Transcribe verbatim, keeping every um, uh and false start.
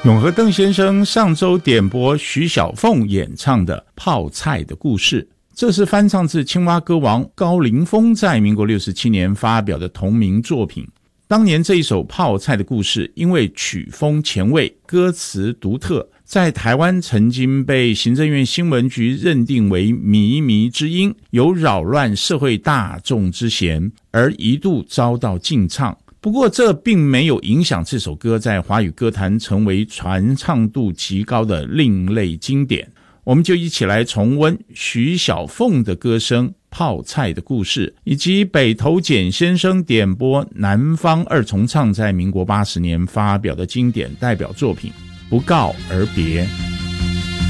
永和邓先生上周点播徐小凤演唱的《泡菜的故事》，这是翻唱自青蛙歌王高凌风在民国六十七年发表的同名作品。当年这一首《泡菜的故事》因为曲风前卫，歌词独特，在台湾曾经被行政院新闻局认定为靡靡之音，有扰乱社会大众之嫌，而一度遭到禁唱。不过这并没有影响这首歌在华语歌坛成为传唱度极高的另类经典。我们就一起来重温徐小凤的歌声《泡菜的故事》，以及北投简先生点播南方二重唱在民国八十年发表的经典代表作品《不告而别》。